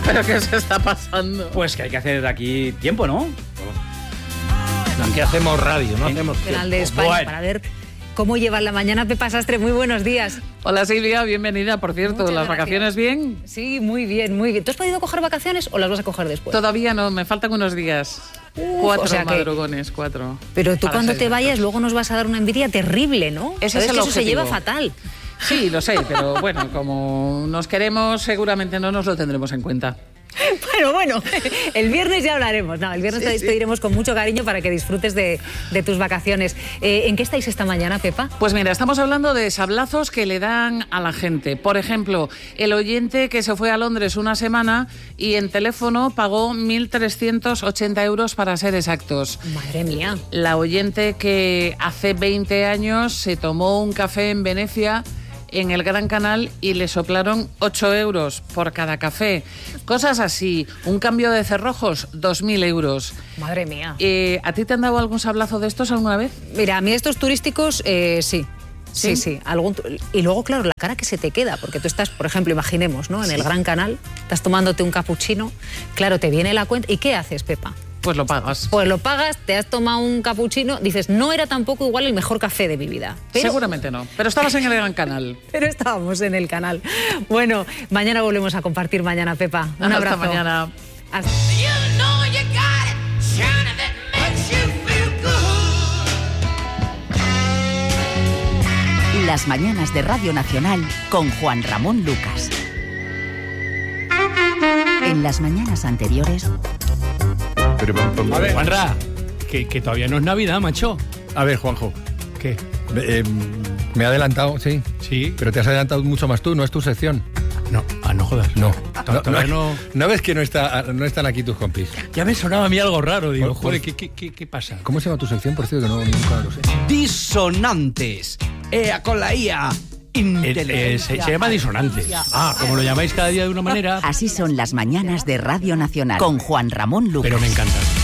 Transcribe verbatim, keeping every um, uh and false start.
¿Pero qué se está pasando? Pues que hay que hacer aquí tiempo, ¿no? Aquí hacemos radio, no hacemos Nacional de España, Bueno. para ver cómo lleva la mañana Pepa Sastre. Muy buenos días. Hola Silvia, bienvenida. Por cierto, Muchas ¿las gracias. vacaciones bien? Sí, muy bien, muy bien. ¿Tú has podido coger vacaciones o las vas a coger después? Todavía no, me faltan unos días. Uf, cuatro o sea que- madrugones, cuatro. Pero tú Para cuando ser te vayas exactos. luego nos vas a dar una envidia terrible, ¿no? Ese Sabes es el que eso se objetivo. lleva fatal. Sí, lo sé, pero bueno, como nos queremos, seguramente no nos lo tendremos en cuenta. Bueno, bueno, el viernes ya hablaremos. No, el viernes te despediremos con mucho cariño para que disfrutes de, de tus vacaciones. Eh, ¿En qué estáis esta mañana, Pepa? Pues mira, estamos hablando de sablazos que le dan a la gente. Por ejemplo, el oyente que se fue a Londres una semana y en teléfono pagó mil trescientos ochenta euros para ser exactos. Madre mía. La oyente que hace veinte años se tomó un café en Venecia en el Gran Canal y le soplaron ocho euros por cada café. Cosas así. Un cambio de cerrojos, dos mil euros. Madre mía. Eh, ¿A ti te han dado algún sablazo de estos alguna vez? Mira, a mí estos turísticos, eh, sí. Sí, ¿Sí? sí. Algún tu- y luego, claro, la cara que se te queda, porque tú estás, por ejemplo, imaginemos, ¿no? En el Gran Canal, estás tomándote un capuchino, claro, te viene la cuenta. ¿Y qué haces, Pepa? Pues lo pagas. Pues lo pagas, te has tomado un capuchino, dices, no era tampoco igual el mejor café de mi vida. Pero, Seguramente no. Pero estabas en el Gran Canal. pero estábamos en el canal. Bueno, mañana volvemos a compartir mañana, Pepa. Un Hasta abrazo. mañana. Hasta- You know you got it, China, that makes you feel good. Las mañanas de Radio Nacional con Juan Ramón Lucas. En las mañanas anteriores, A ver, Juanra, que, que todavía no es Navidad, macho. a ver, Juanjo. ¿Qué? eh, me he adelantado, sí. Sí. Pero te has adelantado mucho más tú, no es tu sección. No, ah, no jodas. No. To- No, todavía no, no- ¿no ves que no, está, no están aquí tus compis? Ya me sonaba a mí algo raro. Digo, Pues- joder, ¿qué, qué, qué, qué pasa? ¿Cómo se llama tu sección, por cierto? Que no, nunca lo sé. Disonantes. Ea con la I A. Eh, eh, se, se llama disonantes. Ah, como lo llamáis cada día de una manera, así son las mañanas de Radio Nacional con Juan Ramón Lucas. pero me encanta.